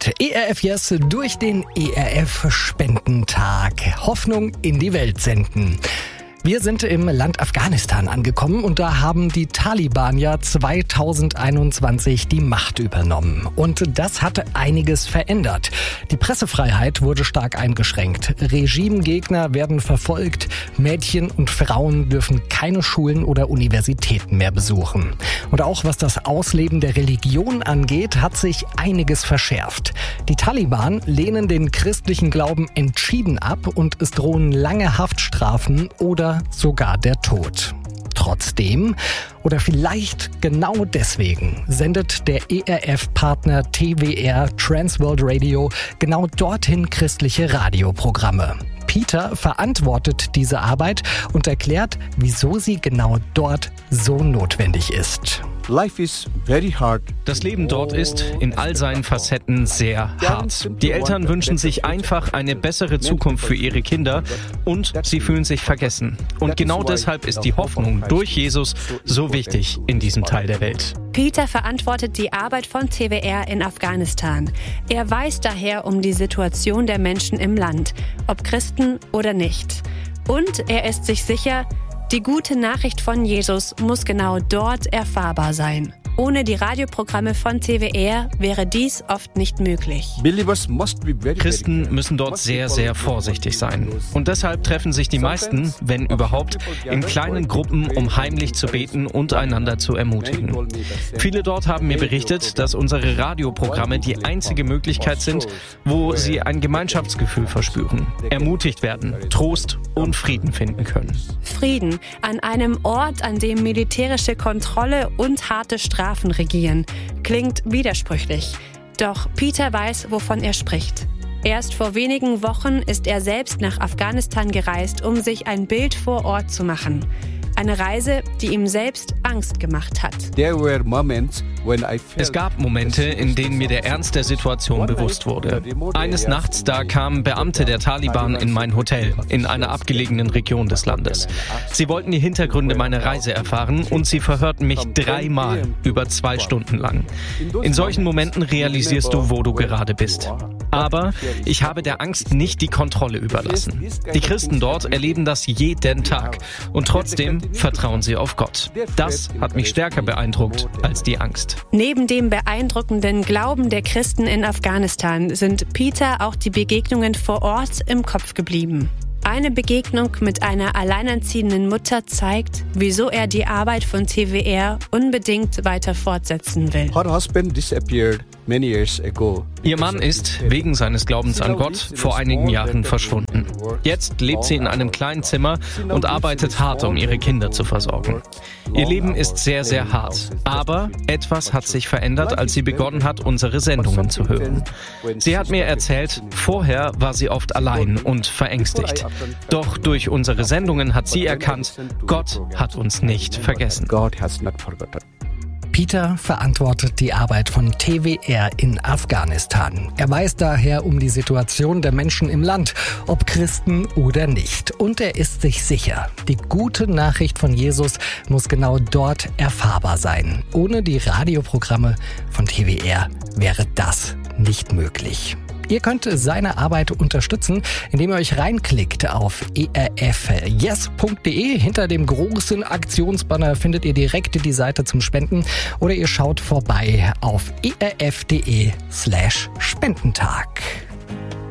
mit ERF Yes durch den ERF Spendentag. Hoffnung in die Welt senden. Wir sind im Land Afghanistan angekommen und da haben die Taliban ja 2021 die Macht übernommen. Und das hat einiges verändert. Die Pressefreiheit wurde stark eingeschränkt. Regimegegner werden verfolgt. Mädchen und Frauen dürfen keine Schulen oder Universitäten mehr besuchen. Und auch was das Ausleben der Religion angeht, hat sich einiges verschärft. Die Taliban lehnen den christlichen Glauben entschieden ab und es drohen lange Haftstrafen oder sogar der Tod. Trotzdem, oder vielleicht genau deswegen, sendet der ERF-Partner TWR Transworld Radio genau dorthin christliche Radioprogramme. Peter verantwortet diese Arbeit und erklärt, wieso sie genau dort so notwendig ist. Das Leben dort ist in all seinen Facetten sehr hart. Die Eltern wünschen sich einfach eine bessere Zukunft für ihre Kinder und sie fühlen sich vergessen. Und genau deshalb ist die Hoffnung durch Jesus so wichtig in diesem Teil der Welt. Peter verantwortet die Arbeit von TWR in Afghanistan. Er weiß daher um die Situation der Menschen im Land, ob Christen oder nicht. Und er ist sich sicher, die gute Nachricht von Jesus muss genau dort erfahrbar sein. Ohne die Radioprogramme von TWR wäre dies oft nicht möglich. Christen müssen dort sehr, sehr vorsichtig sein. Und deshalb treffen sich die meisten, wenn überhaupt, in kleinen Gruppen, um heimlich zu beten und einander zu ermutigen. Viele dort haben mir berichtet, dass unsere Radioprogramme die einzige Möglichkeit sind, wo sie ein Gemeinschaftsgefühl verspüren, ermutigt werden, Trost und Frieden finden können. Frieden an einem Ort, an dem militärische Kontrolle und harte Strafen regieren. Klingt widersprüchlich. Doch Peter weiß, wovon er spricht. Erst vor wenigen Wochen ist er selbst nach Afghanistan gereist, um sich ein Bild vor Ort zu machen. Eine Reise, die ihm selbst Angst gemacht hat. Es gab Momente, in denen mir der Ernst der Situation bewusst wurde. Eines Nachts, da kamen Beamte der Taliban in mein Hotel, in einer abgelegenen Region des Landes. Sie wollten die Hintergründe meiner Reise erfahren und sie verhörten mich 3-mal über 2 Stunden lang. In solchen Momenten realisierst du, wo du gerade bist. Aber ich habe der Angst nicht die Kontrolle überlassen. Die Christen dort erleben das jeden Tag und trotzdem vertrauen sie auf Gott. Das hat mich stärker beeindruckt als die Angst. Neben dem beeindruckenden Glauben der Christen in Afghanistan sind Peter auch die Begegnungen vor Ort im Kopf geblieben. Eine Begegnung mit einer alleinerziehenden Mutter zeigt, wieso er die Arbeit von TWR unbedingt weiter fortsetzen will. Ihr Mann ist, wegen seines Glaubens an Gott, vor einigen Jahren verschwunden. Jetzt lebt sie in einem kleinen Zimmer und arbeitet hart, um ihre Kinder zu versorgen. Ihr Leben ist sehr, sehr hart. Aber etwas hat sich verändert, als sie begonnen hat, unsere Sendungen zu hören. Sie hat mir erzählt, vorher war sie oft allein und verängstigt. Doch durch unsere Sendungen hat sie erkannt, Gott hat uns nicht vergessen. Peter verantwortet die Arbeit von TWR in Afghanistan. Er weiß daher um die Situation der Menschen im Land, ob Christen oder nicht. Und er ist sich sicher, die gute Nachricht von Jesus muss genau dort erfahrbar sein. Ohne die Radioprogramme von TWR wäre das nicht möglich. Ihr könnt seine Arbeit unterstützen, indem ihr euch reinklickt auf erfyes.de. Hinter dem großen Aktionsbanner findet ihr direkt die Seite zum Spenden oder ihr schaut vorbei auf erf.de/Spendentag.